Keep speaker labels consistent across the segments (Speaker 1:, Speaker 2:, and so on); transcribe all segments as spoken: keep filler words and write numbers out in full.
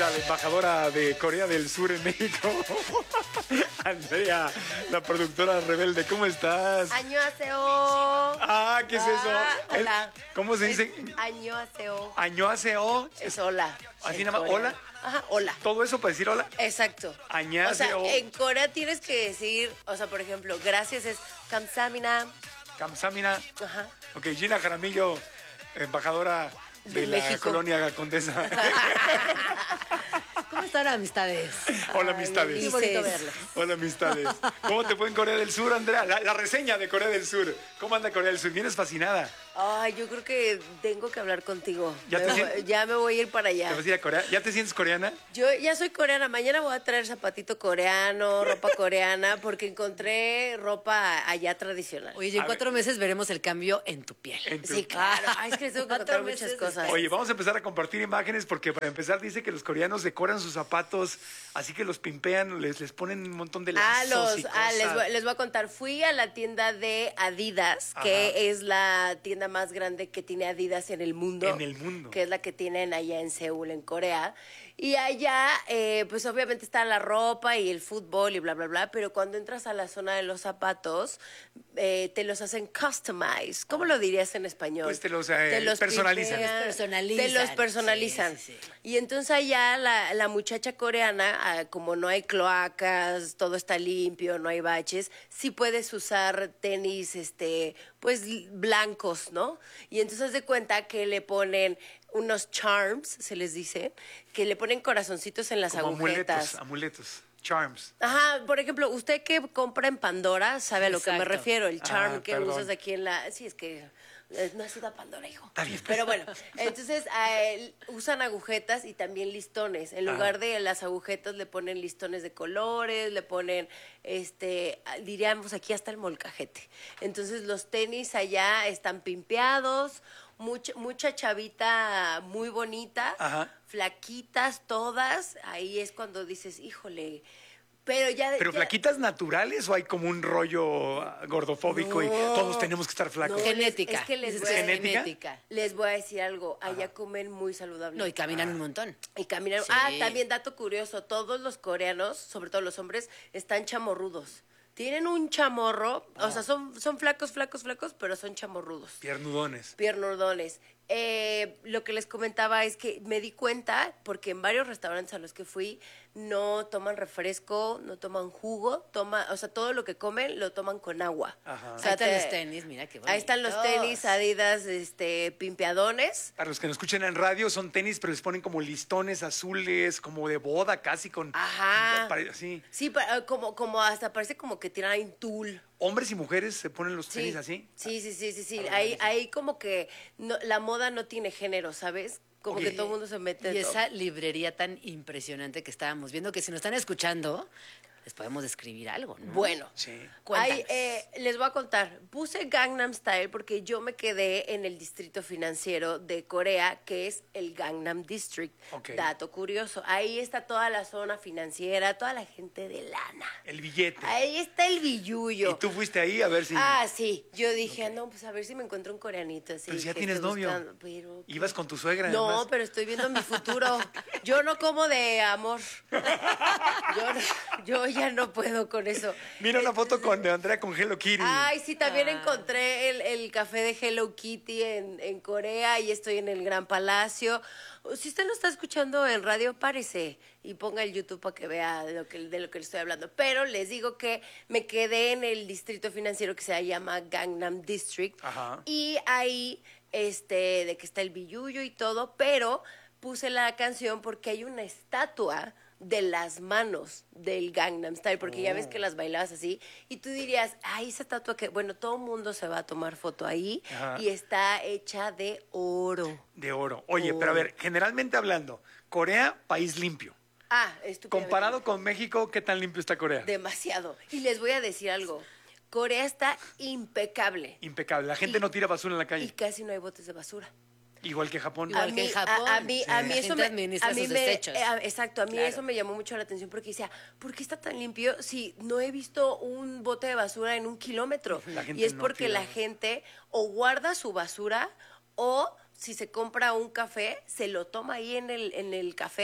Speaker 1: querida la embajadora de Corea del Sur en México, Andrea, la productora rebelde. ¿Cómo estás?
Speaker 2: Añoaseo.
Speaker 1: Ah, ¿qué es eso?
Speaker 2: Ah, hola.
Speaker 1: ¿Cómo se dice?
Speaker 2: Añoaseo.
Speaker 1: Añoaseo.
Speaker 2: Es hola.
Speaker 1: ¿Así
Speaker 2: en
Speaker 1: nada más?
Speaker 2: Corea.
Speaker 1: ¿Hola?
Speaker 2: Ajá, hola.
Speaker 1: ¿Todo eso para decir hola?
Speaker 2: Exacto.
Speaker 1: Añaseo.
Speaker 2: O sea, en Corea tienes que decir, o sea, por ejemplo, gracias es kamsamina.
Speaker 1: Kamsamina.
Speaker 2: Ajá.
Speaker 1: Ok, Gina Jaramillo, embajadora de,
Speaker 2: De
Speaker 1: la
Speaker 2: México.
Speaker 1: colonia Condesa.
Speaker 3: ¿Cómo están amistades?
Speaker 1: Hola,
Speaker 2: Ay,
Speaker 1: amistades.
Speaker 3: Qué bonito
Speaker 2: Ulises.
Speaker 3: verlos.
Speaker 1: Hola, amistades. ¿Cómo te fue en Corea del Sur, Andrea? La, la reseña de Corea del Sur. ¿Cómo anda Corea del Sur? Vienes fascinada.
Speaker 2: Ay, yo creo que tengo que hablar contigo.
Speaker 1: ¿Ya
Speaker 2: me
Speaker 1: te
Speaker 2: voy-
Speaker 1: sien-
Speaker 2: ya me voy a ir para
Speaker 1: ¿Te
Speaker 2: allá.
Speaker 1: vas a ir a Corea? ¿Ya te sientes coreana?
Speaker 2: Yo ya soy coreana. Mañana voy a traer zapatito coreano, ropa coreana, porque encontré ropa allá tradicional.
Speaker 3: Oye, y en
Speaker 1: A
Speaker 3: cuatro meses veremos el cambio en tu piel.
Speaker 1: En tu-
Speaker 2: Sí, claro. Ay, es que les tengo que
Speaker 3: Cuatro
Speaker 2: contar muchas
Speaker 3: meses
Speaker 2: cosas.
Speaker 1: Oye, vamos a empezar a compartir imágenes porque para empezar dice que los coreanos decoran sus zapatos, así que los pimpean, les, les ponen un montón de
Speaker 2: Ah,
Speaker 1: lazos y
Speaker 2: los, ah, les,
Speaker 1: cosas.
Speaker 2: voy, les voy a contar. Fui a la tienda de Adidas,
Speaker 1: Ajá.
Speaker 2: que es la tienda más grande que tiene Adidas en el mundo.
Speaker 1: En el mundo.
Speaker 2: Que es la que tienen allá en Seúl, en Corea. Y allá, eh, pues obviamente está la ropa y el fútbol y bla, bla, bla. Pero cuando entras a la zona de los zapatos, eh, te los hacen customize. ¿Cómo lo dirías en español?
Speaker 1: Pues te los, eh, personalizan.
Speaker 2: pimpean,
Speaker 3: Los personalizan.
Speaker 2: Te los personalizan.
Speaker 3: Sí, sí, sí.
Speaker 2: Y entonces allá la, la muchacha coreana, ah, como no hay cloacas, todo está limpio, no hay baches, sí puedes usar tenis, este, pues l- blancos, ¿no? Y entonces haz de cuenta que le ponen unos charms, se les dice, que le ponen corazoncitos en las
Speaker 1: Como
Speaker 2: agujetas.
Speaker 1: amuletos, amuletos, charms.
Speaker 2: Ajá, por ejemplo, usted que compra en Pandora sabe a lo que me
Speaker 3: Exacto.
Speaker 2: refiero, el charm
Speaker 1: Ah,
Speaker 2: que
Speaker 1: perdón.
Speaker 2: usas aquí en la... Sí, es que eh, no has ido a Pandora, hijo.
Speaker 1: Está bien.
Speaker 2: Pero bueno, entonces eh, usan agujetas y también listones. En
Speaker 1: Ah.
Speaker 2: lugar de las agujetas le ponen listones de colores, le ponen, este, ah, diríamos aquí hasta el molcajete. Entonces los tenis allá están pimpeados, mucha, mucha chavita muy bonita,
Speaker 1: Ajá.
Speaker 2: flaquitas todas. Ahí es cuando dices, híjole... Pero ya...
Speaker 1: ¿Pero
Speaker 2: ya-
Speaker 1: flaquitas naturales o hay como un rollo ah, gordofóbico y
Speaker 2: No.
Speaker 1: todos tenemos que estar flacos?
Speaker 2: No,
Speaker 3: Genética.
Speaker 2: es que les
Speaker 3: Dices
Speaker 2: voy a-
Speaker 3: que es
Speaker 1: ¿Genética?
Speaker 3: genética.
Speaker 2: Les voy a decir algo, allá comen muy saludable.
Speaker 3: No, y caminan un montón.
Speaker 2: Y caminan.
Speaker 3: Sí.
Speaker 2: Ah, también dato curioso, todos los coreanos, sobre todo los hombres, están chamorrudos. Tienen un chamorro, o sea, son, son flacos, flacos, flacos, pero son chamorrudos.
Speaker 1: Piernudones.
Speaker 2: Piernudones. Eh, lo que les comentaba es que me di cuenta, porque en varios restaurantes a los que fui, no toman refresco, no toman jugo, toma, o sea, todo lo que comen lo toman con agua.
Speaker 1: Ajá.
Speaker 2: O sea,
Speaker 3: Ahí están
Speaker 2: te-
Speaker 3: los tenis, mira qué
Speaker 2: Ahí están los
Speaker 3: bonitos.
Speaker 2: tenis Adidas, este, pimpeadones.
Speaker 1: Para los que nos escuchen en radio, son tenis, pero les ponen como listones azules, como de boda, casi con...
Speaker 2: Ajá.
Speaker 1: pare- Sí.
Speaker 2: Sí, pa- como, como hasta parece como que tiran tul.
Speaker 1: ¿Hombres y mujeres se ponen los tenis
Speaker 2: Sí.
Speaker 1: así?
Speaker 2: Sí, sí, sí, sí, sí.
Speaker 1: Ah,
Speaker 2: Ahí,
Speaker 1: buenísimo.
Speaker 2: ahí como que no- la moda no tiene género, ¿sabes? Como
Speaker 1: Ok.
Speaker 2: que todo el mundo se mete.
Speaker 3: Y
Speaker 2: en todo.
Speaker 3: esa librería tan impresionante que estábamos viendo, que si nos están escuchando, les podemos describir algo, ¿no?
Speaker 2: Bueno,
Speaker 1: Sí.
Speaker 3: Cuéntanos.
Speaker 2: ahí, eh, les voy a contar. Puse Gangnam Style porque yo me quedé en el distrito financiero de Corea, que es el Gangnam District.
Speaker 1: Ok.
Speaker 2: Dato curioso. Ahí está toda la zona financiera, toda la gente de lana.
Speaker 1: El billete.
Speaker 2: Ahí está el billullo.
Speaker 1: Y tú fuiste ahí a ver si...
Speaker 2: Ah, sí. Yo dije, no, pues a ver si me encuentro un coreanito así.
Speaker 1: Pero si ya
Speaker 2: que
Speaker 1: tienes
Speaker 2: esté
Speaker 1: novio.
Speaker 2: buscando, pero-
Speaker 1: Ibas con tu suegra,
Speaker 2: No,
Speaker 1: además.
Speaker 2: pero estoy viendo mi futuro. Yo no como de amor. Yo, no- yo ya no puedo con eso.
Speaker 1: Mira una foto con de Andrea con Hello Kitty.
Speaker 2: Ay, sí, también
Speaker 3: Ah.
Speaker 2: encontré el, el café de Hello Kitty en, en Corea y estoy en el Gran Palacio. Si usted lo está escuchando en radio, párese y ponga el YouTube para que vea de lo que, de lo que le estoy hablando. Pero les digo que me quedé en el distrito financiero que se llama Gangnam District.
Speaker 1: Ajá.
Speaker 2: Y ahí, este, de que está el billullo y todo, pero puse la canción porque hay una estatua de las manos del Gangnam Style, porque ya ves que las bailabas así, y tú dirías, ay, esa estatua que, bueno, todo el mundo se va a tomar foto ahí,
Speaker 1: Ajá.
Speaker 2: y está hecha de oro.
Speaker 1: De oro. Oye,
Speaker 2: Oro.
Speaker 1: pero a ver, generalmente hablando, Corea, país limpio.
Speaker 2: Ah, estupendo.
Speaker 1: Comparado con México, ¿qué tan limpio está Corea?
Speaker 2: Demasiado. Y les voy a decir algo, Corea está impecable,
Speaker 1: Impecable. La gente
Speaker 2: Y-
Speaker 1: no tira basura en la
Speaker 2: y
Speaker 1: calle.
Speaker 2: casi no hay botes de basura.
Speaker 1: Igual que Japón.
Speaker 3: Igual
Speaker 2: a
Speaker 3: que
Speaker 2: mí,
Speaker 3: en Japón.
Speaker 2: A, a mí, a
Speaker 3: Sí.
Speaker 2: mí
Speaker 3: La
Speaker 2: eso
Speaker 3: gente
Speaker 2: me,
Speaker 3: administra
Speaker 2: a mí
Speaker 3: sus
Speaker 2: me-
Speaker 3: desechos.
Speaker 2: eh, exacto, a mí
Speaker 3: Claro.
Speaker 2: eso me llamó mucho la atención porque decía, ¿por qué está tan limpio si no he visto un bote de basura en un kilómetro?
Speaker 1: La gente
Speaker 2: Y es
Speaker 1: no
Speaker 2: porque
Speaker 1: tira.
Speaker 2: la gente o guarda su basura o si se compra un café, se lo toma ahí en el, en el café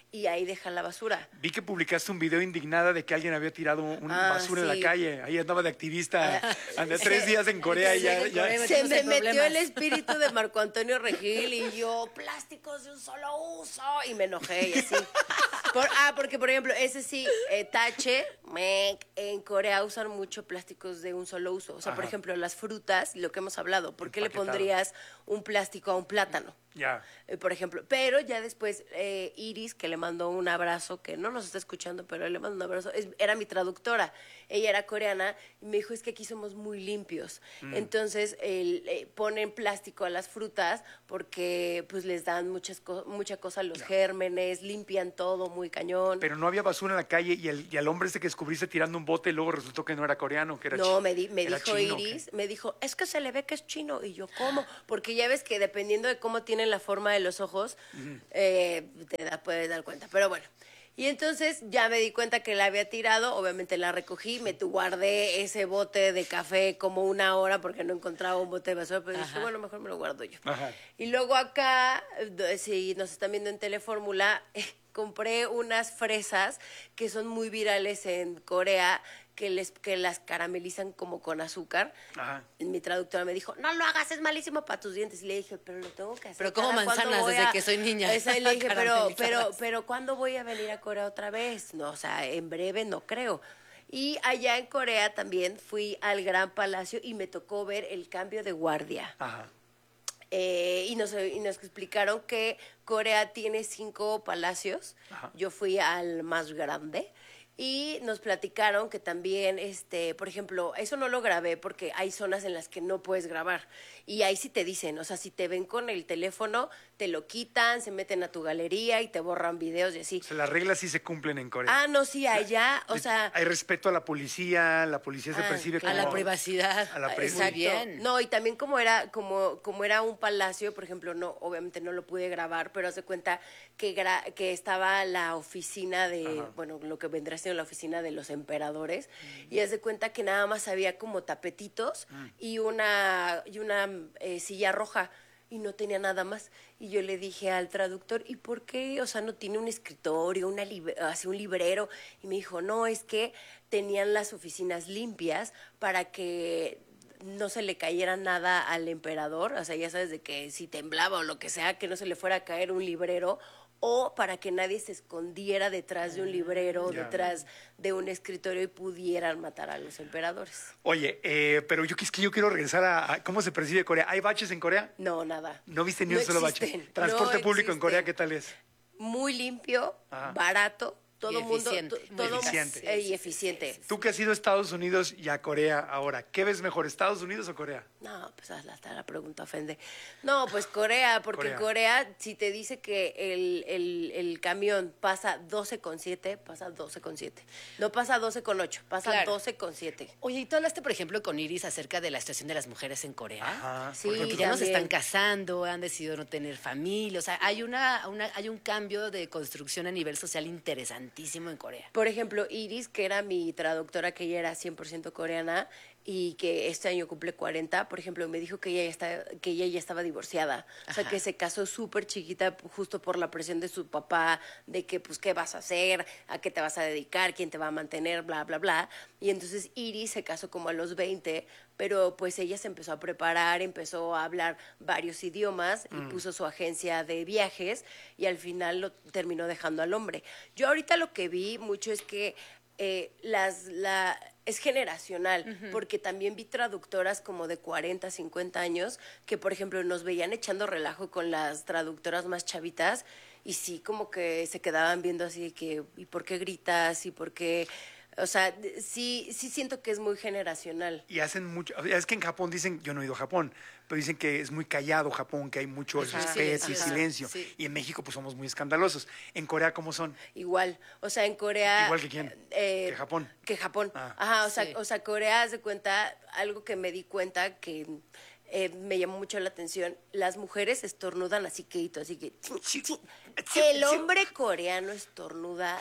Speaker 2: y ahí deja la basura.
Speaker 1: Vi que publicaste un video indignada de que alguien había tirado una
Speaker 2: Ah,
Speaker 1: basura en
Speaker 2: sí.
Speaker 1: la calle. Ahí andaba de activista. Andé tres días en Corea y ya...
Speaker 3: en
Speaker 1: ya-
Speaker 3: Corea,
Speaker 2: Se
Speaker 3: metimos
Speaker 2: me
Speaker 3: en
Speaker 2: metió
Speaker 3: problemas.
Speaker 2: el espíritu de Marco Antonio Regil y yo, plásticos de un solo uso. Y me enojé y así. Por- ah, porque por ejemplo, ese sí, eh, tache, mec, en Corea usan mucho plásticos de un solo uso. O sea, por
Speaker 1: Ajá.
Speaker 2: ejemplo, las frutas, lo que hemos hablado, ¿por qué le
Speaker 1: Empaquetado.
Speaker 2: pondrías un plástico a un plátano?
Speaker 1: Ya.
Speaker 2: Eh, por ejemplo, pero ya después eh, Iris, que le mandó un abrazo, que no nos está escuchando, pero le mandó un abrazo, es- era mi traductora, ella era coreana, y me dijo, es que aquí somos muy limpios, entonces el, eh, ponen plástico a las frutas porque pues les dan muchas co- mucha cosa a los gérmenes, limpian todo muy cañón.
Speaker 1: Pero no había basura en la calle y, el, y al hombre ese que descubriste tirando un bote luego resultó que no era coreano, que era
Speaker 2: No,
Speaker 1: chi-
Speaker 2: me, di- me
Speaker 1: era
Speaker 2: dijo
Speaker 1: chino, ¿o qué?
Speaker 2: Iris, me dijo, es que se le ve que es chino. Y yo, ¿cómo? Porque ya ves que dependiendo de cómo tienen la forma de los ojos, eh, te da, puedes dar cuenta. Pero bueno, y entonces ya me di cuenta que la había tirado, obviamente la recogí, me tu- guardé ese bote de café como una hora porque no encontraba un bote de basura, pero dije,
Speaker 3: Ajá.
Speaker 2: bueno, mejor me lo guardo yo.
Speaker 1: Ajá.
Speaker 2: Y luego acá, eh, si nos están viendo en Telefórmula, compré unas fresas que son muy virales en Corea, que les que las caramelizan como con azúcar.
Speaker 1: Ajá.
Speaker 2: Mi traductora me dijo, no lo hagas, es malísimo para tus dientes. Y le dije, pero lo tengo que hacer.
Speaker 3: Pero como
Speaker 2: ¿cada cuándo
Speaker 3: manzanas
Speaker 2: voy
Speaker 3: desde
Speaker 2: a-?"
Speaker 3: que soy niña,
Speaker 2: Esa, y le dije, pero, pero,
Speaker 3: caramelizadas.
Speaker 2: pero, ¿cuándo voy a venir a Corea otra vez? No, o sea, en breve no creo. Y allá en Corea también fui al Gran Palacio y me tocó ver el cambio de guardia.
Speaker 1: Ajá.
Speaker 2: Eh, y, nos, y nos explicaron que Corea tiene cinco palacios.
Speaker 1: Ajá.
Speaker 2: Yo fui al más grande. Y nos platicaron que también, este, por ejemplo, eso no lo grabé porque hay zonas en las que no puedes grabar. Y ahí sí te dicen, o sea, si te ven con el teléfono, te lo quitan, se meten a tu galería y te borran videos y así.
Speaker 1: O sea, las reglas sí se cumplen en Corea.
Speaker 2: Ah, no, sí, allá, o sea...
Speaker 1: Hay respeto a la policía, la policía se
Speaker 2: Ah,
Speaker 1: percibe
Speaker 2: claro.
Speaker 3: A
Speaker 1: como...
Speaker 3: la privacidad.
Speaker 1: A la
Speaker 2: Ah,
Speaker 1: privacidad.
Speaker 3: Muy
Speaker 2: exacto.
Speaker 3: bien.
Speaker 2: No, y también como era, como, como era un palacio, por ejemplo, no, obviamente no lo pude grabar, pero hace cuenta que gra- que estaba la oficina de,
Speaker 1: Ajá.
Speaker 2: bueno, lo que vendrá siendo la oficina de los emperadores, y haz de cuenta que nada más había como tapetitos y una, y una eh, silla roja. Y no tenía nada más. Y yo le dije al traductor, ¿y por qué? O sea, no tiene un escritorio, una lib- así un librero. Y me dijo, no, es que tenían las oficinas limpias para que no se le cayera nada al emperador. O sea, ya sabes de que si temblaba o lo que sea, que no se le fuera a caer un librero. O para que nadie se escondiera detrás de un librero,
Speaker 1: Ya.
Speaker 2: detrás de un escritorio y pudieran matar a los emperadores.
Speaker 1: Oye, eh, pero yo es que yo quiero regresar a, a cómo se percibe Corea. ¿Hay baches en Corea?
Speaker 2: No, nada.
Speaker 1: No viste ni
Speaker 2: No
Speaker 1: un solo bache.
Speaker 2: existen,
Speaker 1: Transporte
Speaker 2: no
Speaker 1: público en Corea,
Speaker 2: existen.
Speaker 1: ¿qué tal es?
Speaker 2: Muy limpio,
Speaker 1: Ajá.
Speaker 2: barato, todo
Speaker 3: Y
Speaker 2: mundo,
Speaker 3: eficiente.
Speaker 2: to-
Speaker 3: Muy
Speaker 2: todo
Speaker 1: eficiente.
Speaker 2: eh, y eficiente.
Speaker 1: Tú que has ido a Estados Unidos y a Corea ahora, ¿qué ves mejor, Estados Unidos o Corea?
Speaker 2: No, pues hasta la pregunta ofende. No, pues Corea, porque
Speaker 1: Corea.
Speaker 2: Corea, si te dice que el, el, el camión pasa doce con siete, pasa doce con siete. No pasa doce con ocho, pasa
Speaker 3: Claro.
Speaker 2: doce con siete.
Speaker 3: Oye, ¿y tú hablaste, por ejemplo, con Iris acerca de la situación de las mujeres en Corea?
Speaker 1: Ajá.
Speaker 2: Sí,
Speaker 3: Porque ya no se
Speaker 2: también.
Speaker 3: están casando, han decidido no tener familia. O sea, hay, una, una- hay un cambio de construcción a nivel social interesantísimo en Corea.
Speaker 2: Por ejemplo, Iris, que era mi traductora, que ella era cien por ciento coreana y que este año cumple cuarenta, por ejemplo, me dijo que ella ya, está, que ella ya estaba divorciada. O sea,
Speaker 3: Ajá.
Speaker 2: que se casó súper chiquita justo por la presión de su papá, de que, pues, ¿qué vas a hacer? ¿A qué te vas a dedicar? ¿Quién te va a mantener? Bla, bla, bla. Y entonces Iris se casó como a los veinte, pero pues ella se empezó a preparar, empezó a hablar varios idiomas y puso su agencia de viajes y al final lo terminó dejando al hombre. Yo ahorita lo que vi mucho es que eh, las la es generacional, porque también vi traductoras como de cuarenta, cincuenta años que, por ejemplo, nos veían echando relajo con las traductoras más chavitas y sí como que se quedaban viendo así de que ¿y por qué gritas? ¿Y por qué? O sea, de- sí sí siento que es muy generacional.
Speaker 1: Y hacen mucho, es que en Japón dicen, yo no he ido a Japón, pero dicen que es muy callado Japón, que hay mucho
Speaker 3: Ajá.
Speaker 1: respeto
Speaker 3: Sí,
Speaker 1: y
Speaker 3: ajá,
Speaker 1: silencio.
Speaker 3: sí.
Speaker 1: Y en México pues somos muy escandalosos. ¿En Corea cómo son?
Speaker 2: Igual, o sea, en Corea...
Speaker 1: ¿Igual que quién?
Speaker 2: eh,
Speaker 1: ¿Que Japón?
Speaker 2: Que Japón.
Speaker 1: Ah.
Speaker 2: Ajá, o sea,
Speaker 3: Sí.
Speaker 2: o sea, Corea, haz de cuenta, algo que me di cuenta que eh, me llamó mucho la atención, las mujeres estornudan así queito, así que... El hombre coreano estornuda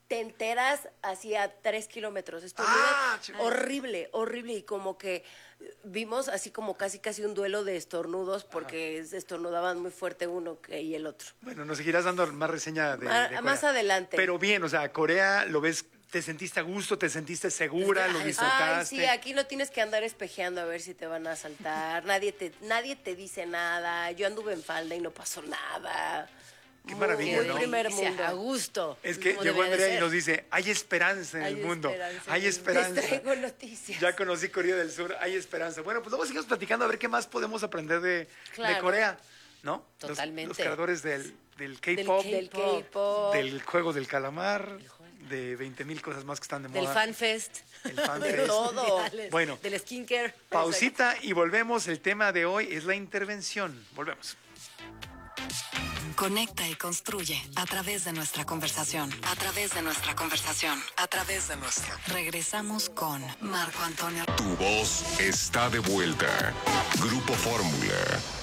Speaker 2: te enteras hacia tres kilómetros. Estornudan
Speaker 1: Ah, chido.
Speaker 2: horrible, horrible. Y como que vimos así como casi casi un duelo de estornudos porque estornudaban muy fuerte uno que- y el otro.
Speaker 1: Bueno, nos seguirás dando más reseña de,
Speaker 2: Ma-
Speaker 1: de Corea.
Speaker 2: más adelante.
Speaker 1: Pero bien, o sea, Corea lo ves, te sentiste a gusto, te sentiste segura, lo
Speaker 3: Ay,
Speaker 1: disfrutaste.
Speaker 2: Ay, sí, aquí no tienes que andar espejeando a ver si te van a asaltar. nadie te nadie te dice nada. Yo anduve en falda y no pasó nada.
Speaker 1: Qué
Speaker 2: Muy-
Speaker 1: maravilla,
Speaker 2: muy
Speaker 1: ¿no?
Speaker 2: primer
Speaker 3: Delicia,
Speaker 2: mundo.
Speaker 3: a gusto.
Speaker 1: Es que
Speaker 3: como
Speaker 1: llegó
Speaker 3: debería de
Speaker 1: Andrea y
Speaker 3: ser.
Speaker 1: nos dice, hay esperanza en
Speaker 2: Hay
Speaker 1: el mundo,
Speaker 2: esperanza
Speaker 1: hay
Speaker 2: en el mundo. Les
Speaker 1: esperanza.
Speaker 2: traigo noticias.
Speaker 1: Ya conocí Corea del Sur, hay esperanza. Bueno, pues luego seguimos platicando a ver qué más podemos aprender de, de
Speaker 2: Claro.
Speaker 1: Corea, ¿no? Los-
Speaker 3: Totalmente.
Speaker 1: Los, creadores del, del
Speaker 2: Del
Speaker 1: K-pop,
Speaker 2: del
Speaker 3: K-pop,
Speaker 2: K-pop.
Speaker 1: del juego del calamar, de veinte mil cosas más que están de
Speaker 3: Del
Speaker 1: moda.
Speaker 3: FanFest.
Speaker 1: El fan
Speaker 2: De
Speaker 1: fest.
Speaker 2: todo.
Speaker 1: Bueno.
Speaker 3: Del skincare.
Speaker 1: Pausita y volvemos. El tema de hoy es la intervención. Volvemos.
Speaker 4: Conecta y construye a través de nuestra conversación. A través de nuestra conversación. A través de nuestra. Regresamos con Marco Antonio.
Speaker 5: Tu voz está de vuelta. Grupo Fórmula.